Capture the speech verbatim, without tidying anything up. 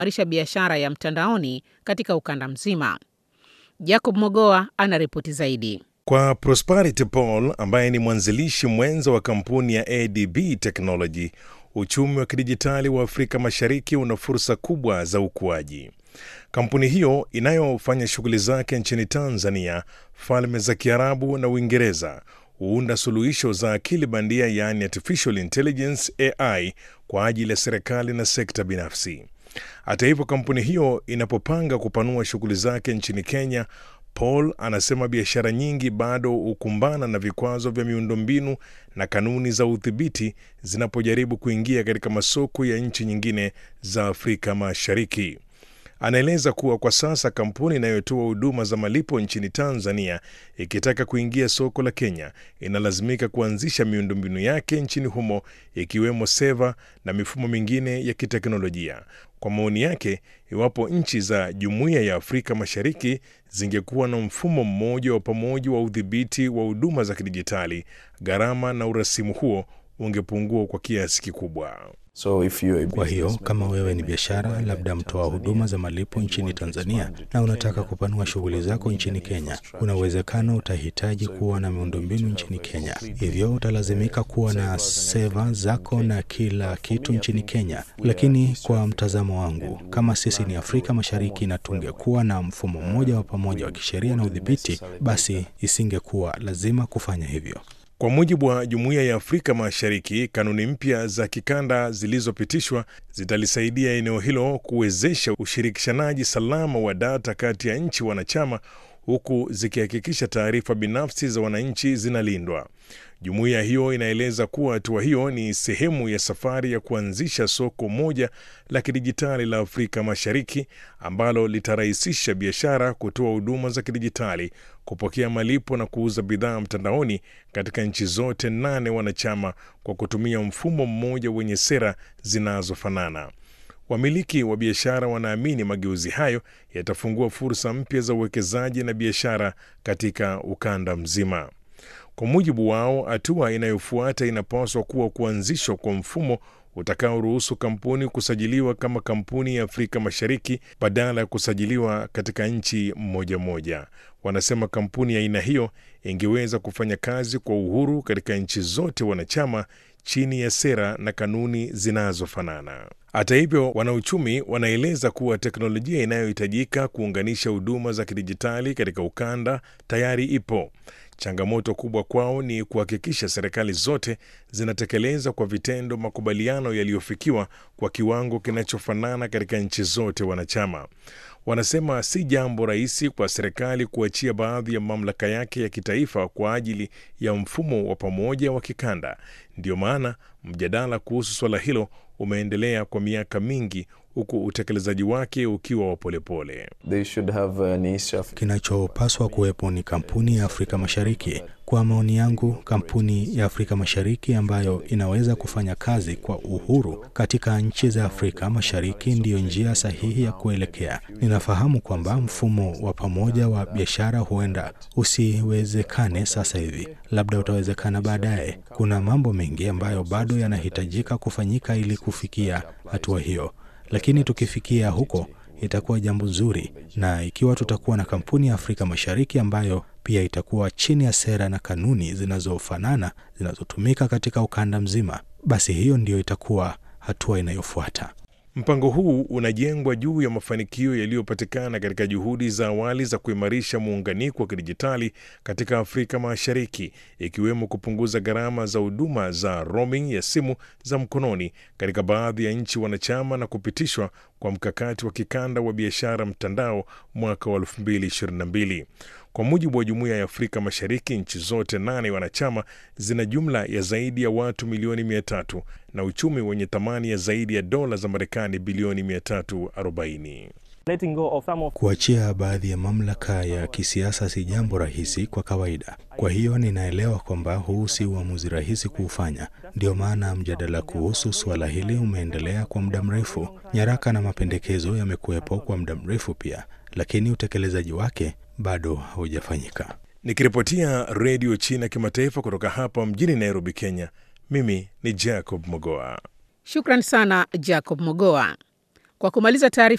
kuimarisha biashara ya mtandaoni katika ukanda mzima. Jacob Mogoa anaripoti zaidi. Kwa Prosperity Paul ambaye ni mwanzilishi mwenza wa kampuni ya A D B Technology, uchumi wa kidijitali wa Afrika Mashariki una fursa kubwa za ukuaji. Kampuni hiyo inayofanya shughuli zake nchini Tanzania, Falme za Kiarabu na Uingereza huunda suluhisho za akili bandia, yani artificial intelligence A I, kwa ajili ya serikali na sekta binafsi. Hata hivyo, kampuni hiyo inapopanga kupanua shughuli zake nchini Kenya, Paul anasema biashara nyingi bado hukumbana na vikwazo vya miundombinu na kanuni za udhibiti zinapojaribu kuingia katika masoko ya nchi nyingine za Afrika Mashariki. Anaeleza kuwa kwa sasa kampuni inayotoa huduma za malipo nchini Tanzania ikitaka kuingia soko la Kenya inalazimika kuanzisha miundombinu yake nchini humo, ikiwemo seva na mifumo mingine ya kiteknolojia. Kwa maoni yake, iwapo nchi za Jumuiya ya Afrika Mashariki zingekuwa na mfumo mmoja wa pamoja wa udhibiti wa huduma za kidijitali, gharama na urasimu huo ungepungua kwa kiasi kikubwa. So if you kwa hiyo kama wewe ni biashara, labda mtoa huduma za malipo nchini Tanzania, na unataka kupanua shughuli zako nchini Kenya, kuna uwezekano utahitaji kuwa na miundombinu nchini Kenya. Hivyo utalazimika kuwa na seva zako na kila kitu nchini Kenya. Lakini kwa mtazamo wangu, kama sisi ni Afrika Mashariki na tungekuwa na mfumo mmoja wa pamoja wa kisheria na udhibiti, basi isingekuwa lazima kufanya hivyo. Kwa mujibu wa Jumuiya ya Afrika Mashariki, kanuni mpya za kikanda zilizopitishwa zitalisaidia eneo hilo kuwezesha ushirikishanaji salama wa data kati ya nchi wanachama, huku zikihakikisha taarifa binafsi za wananchi zinalindwa. Jumuiya hiyo inaeleza kuwa hatua hiyo ni sehemu ya safari ya kuanzisha soko moja la kidijitali la Afrika Mashariki ambalo litarahisisha biashara, kutoa huduma za kidijitali, kupokea malipo na kuuza bidhaa mtandaoni katika nchi zote nane wanachama kwa kutumia mfumo mmoja wenye sera zinazofanana. Wamiliki wa biashara wanaamini mageuzi hayo yatafungua fursa mpya za uwekezaji na biashara katika ukanda mzima. Kwa mujibu wao, hatua inayofuata inapaswa kuwa kuanzishwa kwa mfumo utakaoruhusu kampuni kusajiliwa kama kampuni ya Afrika Mashariki badala ya kusajiliwa katika nchi moja moja. Wanasema kampuni ya aina hiyo ingeweza kufanya kazi kwa uhuru katika nchi zote wanachama chini ya sera na kanuni zinazofanana. Hata hivyo, wanauchumi wanaeleza kuwa teknolojia inayohitajika kuunganisha huduma za kidijitali katika ukanda tayari ipo. Changamoto kubwa kwao ni kuhakikisha serikali zote zinatekeleza kwa vitendo makubaliano yaliyofikiwa kwa kiwango kinachofanana katika nchi zote wanachama. Wanasema si jambo rahisi kwa serikali kuachia baadhi ya mamlaka yake ya kitaifa kwa ajili ya mfumo wa pamoja wa kikanda. Ndio maana mjadala kuhusu swala hilo umeendelea kwa miaka mingi, huku utekelezaji wake ukiwa wa polepole. Kinachopaswa kuwepo ni kampuni ya Afrika Mashariki. Kwa maoni yangu, kampuni ya Afrika Mashariki ambayo inaweza kufanya kazi kwa uhuru katika nchi za Afrika Mashariki ndiyo njia sahihi ya kuelekea. Ninafahamu kwamba mfumo wa pamoja wa biashara huenda usiwezekane sasa hivi, labda utawezekana baadaye. Kuna mambo mengi ambayo bado yanahitajika kufanyika ili kufikia hatua hiyo. Lakini tukifikia huko itakuwa jambo zuri, na ikiwa tutakuwa na kampuni ya Afrika Mashariki ambayo pia itakuwa chini ya sera na kanuni zinazofanana zinazotumika katika ukanda mzima, basi hiyo ndio itakuwa hatua inayofuata. Mpango huu unajengwa juu ya mafanikio yaliyopatikana katika juhudi za awali za kuimarisha muunganiko wa kidijitali katika Afrika Mashariki, ikiwemo kupunguza gharama za huduma za roaming ya simu za mkononi katika baadhi ya nchi wanachama na kupitishwa kwa mkakati wa kikanda wa biashara mtandao mwaka wa elfu mbili ishirini na mbili. Kwa mujibu wa Jumuiya ya Afrika Mashariki, nchi zote nane wanachama zina jumla ya zaidi ya watu milioni mia tatu na uchumi wenye thamani ya zaidi ya dola za Marekani bilioni mia tatu arobaini. Kuachia baadhi ya mamlaka ya kisiasa si jambo rahisi kwa kawaida. Kwa hiyo ninaelewa kwamba huu si uamuzi rahisi kuufanya. Ndio maana mjadala kuhusu suala hili umeendelea kwa muda mrefu. Nyaraka na mapendekezo yamekuwepo kwa muda mrefu pia, lakini utekelezaji wake bado haujafanyika. Nikiripotia Radio China Kimataifa kutoka hapa mjini Nairobi, Kenya, mimi ni Jacob Mogoa. Shukran sana Jacob Mogoa. Kwa kumaliza taarifa